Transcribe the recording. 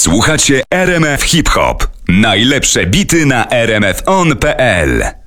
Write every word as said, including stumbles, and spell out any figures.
Słuchacie R M F Hip Hop. Najlepsze bity na r m f on kropka p l.